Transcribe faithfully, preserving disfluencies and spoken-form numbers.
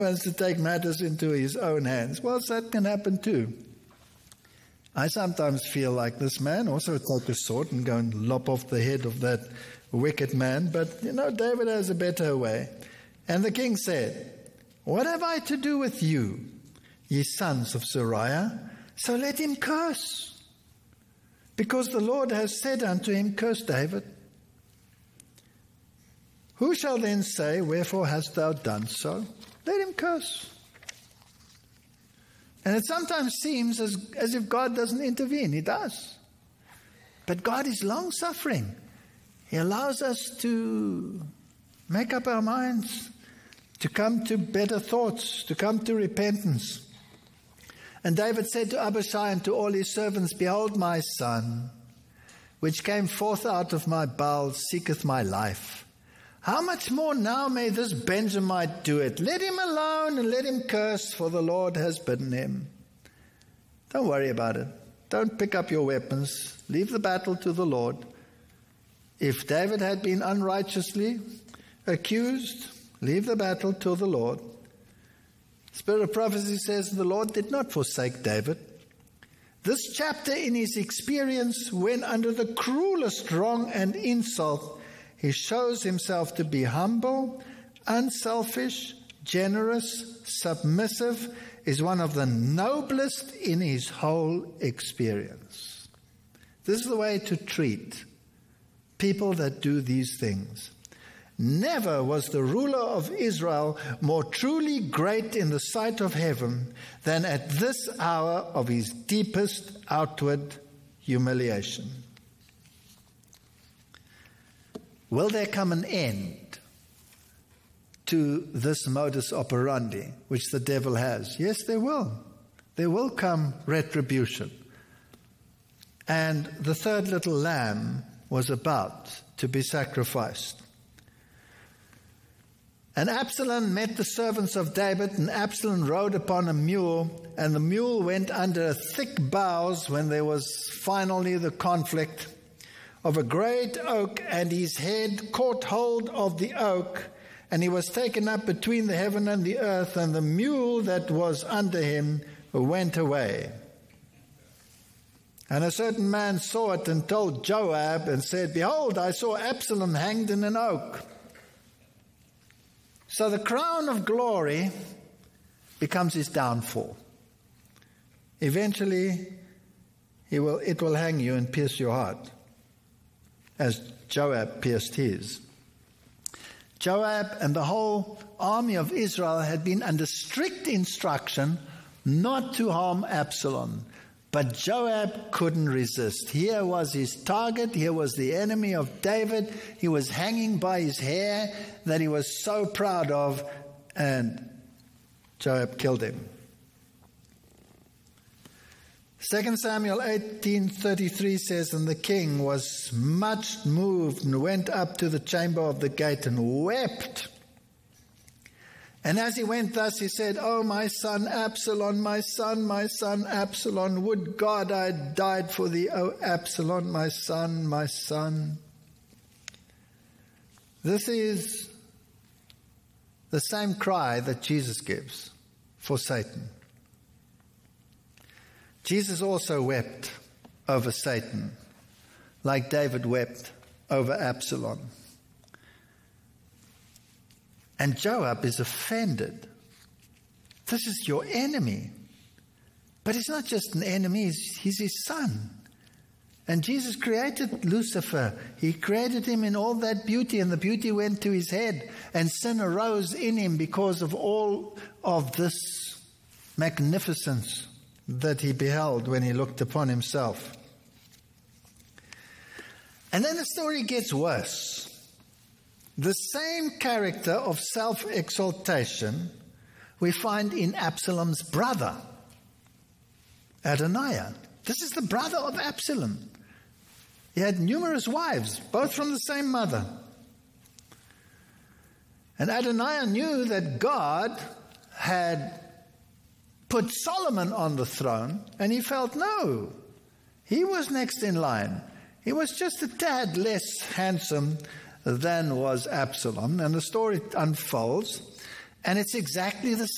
wants to take matters into his own hands. Well, that can happen too. I sometimes feel like this man also take a sword and go and lop off the head of that wicked man. But, you know, David has a better way. And the king said, "What have I to do with you, ye sons of Zeruiah? So let him curse. Because the Lord has said unto him, Curse David. Who shall then say, Wherefore hast thou done so? Let him curse." And it sometimes seems as, as if God doesn't intervene. He does. But God is long-suffering. He allows us to make up our minds, to come to better thoughts, to come to repentance. And David said to Abishai and to all his servants, "Behold, my son, which came forth out of my bowels, seeketh my life. How much more now may this Benjamite do it? Let him alone and let him curse, for the Lord has bidden him." Don't worry about it. Don't pick up your weapons. Leave the battle to the Lord. If David had been unrighteously accused, leave the battle to the Lord. Spirit of prophecy says the Lord did not forsake David. This chapter in his experience, when under the cruelest wrong and insult, he shows himself to be humble, unselfish, generous, submissive, is one of the noblest in his whole experience. This is the way to treat people that do these things. Never was the ruler of Israel more truly great in the sight of heaven than at this hour of his deepest outward humiliation. Will there come an end to this modus operandi which the devil has? Yes, there will. There will come retribution. And the third little lamb was about to be sacrificed. And Absalom met the servants of David, and Absalom rode upon a mule, and the mule went under thick boughs when there was finally the conflict of a great oak, and his head caught hold of the oak, and he was taken up between the heaven and the earth, and the mule that was under him went away. And a certain man saw it and told Joab and said, "Behold, I saw Absalom hanged in an oak." So the crown of glory becomes his downfall. Eventually, he will, it will hang you and pierce your heart, as Joab pierced his. Joab and the whole army of Israel had been under strict instruction not to harm Absalom. But Joab couldn't resist. Here was his target. Here was the enemy of David. He was hanging by his hair that he was so proud of, and Joab killed him. Second Samuel eighteen thirty-three says, "And the king was much moved and went up to the chamber of the gate and wept. And as he went thus, he said, Oh, my son Absalom, my son, my son Absalom, would God I had died for thee, O Absalom, my son, my son." This is the same cry that Jesus gives for Satan. Jesus also wept over Satan, like David wept over Absalom. And Joab is offended. This is your enemy. But he's not just an enemy, he's, he's his son. And Jesus created Lucifer. He created him in all that beauty, and the beauty went to his head. And sin arose in him because of all of this magnificence that he beheld when he looked upon himself. And then the story gets worse. The same character of self-exaltation we find in Absalom's brother, Adoniah. This is the brother of Absalom. He had numerous wives, both from the same mother. And Adoniah knew that God had put Solomon on the throne, and he felt, no, he was next in line. He was just a tad less handsome than was Absalom. And the story unfolds, and it's exactly the